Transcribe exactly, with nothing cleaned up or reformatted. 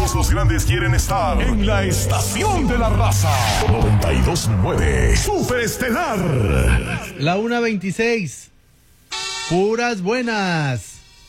Todos los grandes quieren estar en la estación de la raza. noventa y dos punto nueve Superestelar. La una veintiséis. Puras buenas.